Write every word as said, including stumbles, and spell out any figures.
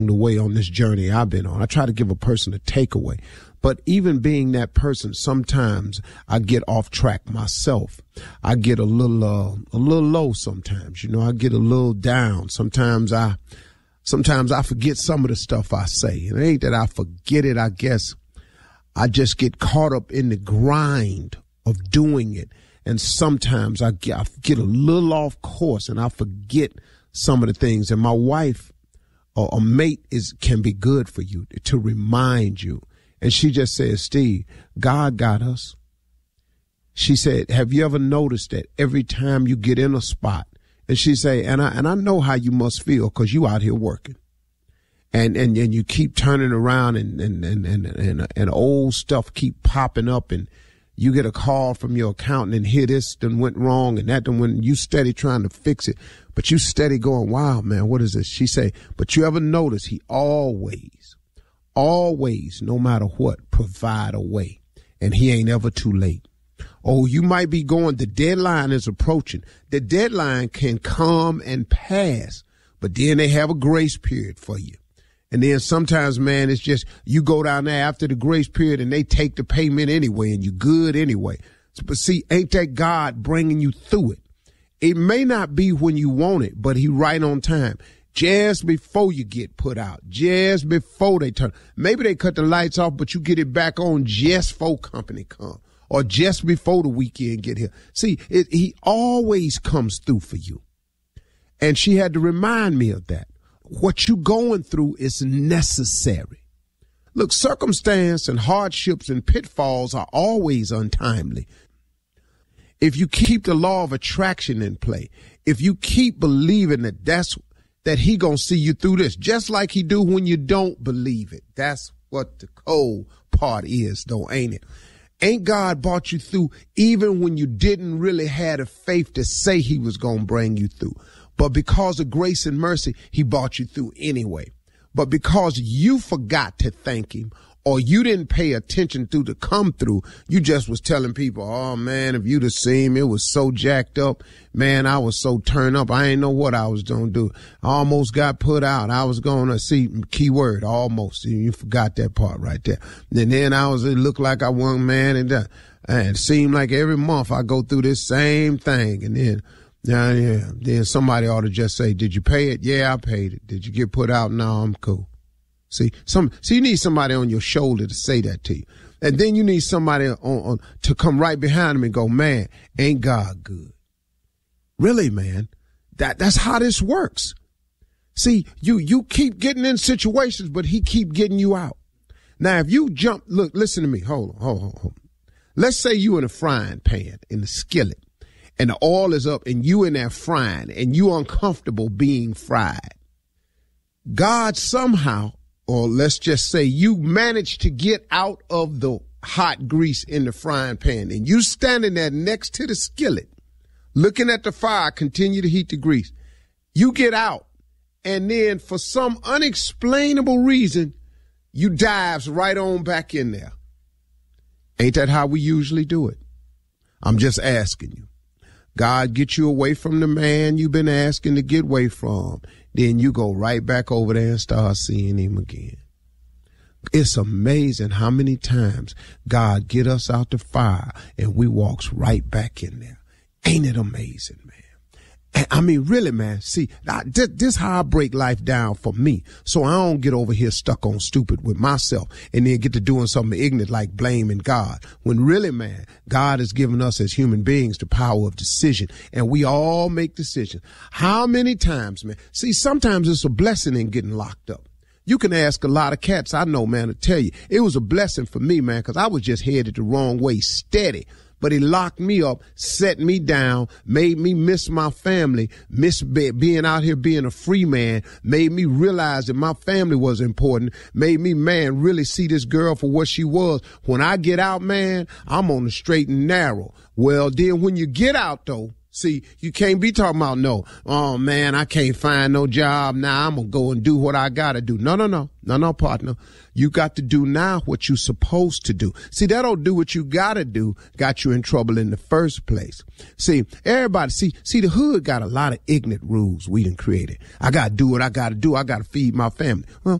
the way on this journey I've been on. I try to give a person a takeaway. But even being that person, sometimes I get off track myself. I get a little, uh, a little low sometimes. You know, I get a little down. Sometimes I, sometimes I forget some of the stuff I say. And it ain't that I forget it, I guess. I just get caught up in the grind of doing it. And sometimes I get, I get a little off course and I forget some of the things. And my wife or a mate is, can be good for you to remind you. And she just says, Steve, God got us. She said, have you ever noticed that every time you get in a spot, and she say, and I, and I know how you must feel because you out here working and, and, and you keep turning around and, and, and, and, and, and old stuff keep popping up and you get a call from your accountant and here this done went wrong and that done went, you steady trying to fix it, but you steady going, wow, man, what is this? She say, but you ever notice he always, always, no matter what, provide a way. And he ain't ever too late. Oh, you might be going, the deadline is approaching. The deadline can come and pass, but then they have a grace period for you. And then sometimes, man, it's just you go down there after the grace period and they take the payment anyway and you good anyway. But see, ain't that God bringing you through it? It may not be when you want it, but he right on time. Just before you get put out, just before they turn. Maybe they cut the lights off, but you get it back on just before company come or just before the weekend get here. See, it, he always comes through for you. And she had to remind me of that. What you going through is necessary. Look, circumstance and hardships and pitfalls are always untimely. If you keep the law of attraction in play, if you keep believing that that's that he gonna see you through this, just like he do when you don't believe it. That's what the cold part is, though, ain't it? Ain't God brought you through even when you didn't really have the faith to say he was gonna bring you through? But because of grace and mercy, he brought you through anyway. But because you forgot to thank him or you didn't pay attention to the come through, you just was telling people, oh, man, if you'd have seen me, it was so jacked up. Man, I was so turned up. I ain't know what I was going to do. I almost got put out. I was going to see, keyword, almost. You forgot that part right there. And then I was, it looked like I won, man, and, uh, and it seemed like every month I go through this same thing. And then, yeah, yeah, then somebody ought to just say, did you pay it? Yeah, I paid it. Did you get put out? No, I'm cool. See, some, see, you need somebody on your shoulder to say that to you. And then you need somebody on, on to come right behind them and go, man, ain't God good? Really, man, that, that's how this works. See, you, you keep getting in situations, but he keep getting you out. Now, if you jump, look, listen to me. Hold on, hold on, hold on. Let's say you in a frying pan in the skillet and the oil is up and you in there frying and you uncomfortable being fried. God somehow, or let's just say you managed to get out of the hot grease in the frying pan and you standing there next to the skillet, looking at the fire, continue to heat the grease. You get out and then for some unexplainable reason, you dives right on back in there. Ain't that how we usually do it? I'm just asking you. God get you away from the man you've been asking to get away from. Then you go right back over there and start seeing him again. It's amazing how many times God get us out the fire and we walks right back in there. Ain't it amazing, man? And I mean, really, man, see, I, this, this how I break life down for me. So I don't get over here stuck on stupid with myself and then get to doing something ignorant like blaming God. When really, man, God has given us as human beings the power of decision and we all make decisions. How many times, man? See, sometimes it's a blessing in getting locked up. You can ask a lot of cats I know, man, to tell you. It was a blessing for me, man, because I was just headed the wrong way, steady. But he locked me up, set me down, made me miss my family, miss be- being out here being a free man, made me realize that my family was important, made me, man, really see this girl for what she was. When I get out, man, I'm on the straight and narrow. Well, then when you get out, though, See, you can't be talking about no, oh man, I can't find no job now. I'm going to go and do what I got to do. No, no, no, no, no, partner. You got to do now what you're supposed to do. See, that don't do what you got to do, got you in trouble in the first place. See, everybody, see, see, the hood got a lot of ignorant rules we done created. I got to do what I got to do. I got to feed my family. Well,